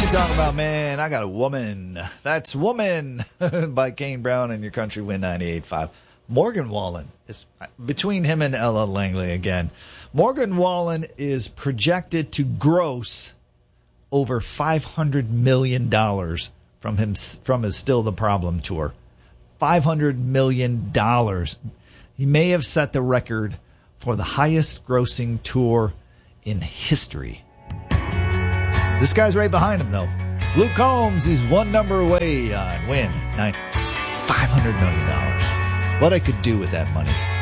talking about, man, I got a woman. That's Woman by Kane Brown and Your Country Win 98.5. Morgan Wallen is between him and Ella Langley again. Morgan Wallen is projected to gross over $500 million from his Still the Problem tour. $500 million. He may have set the record for the highest grossing tour in history. This guy's right behind him, though. Luke Combs is one number away on Win $500 million. What I could do with that money.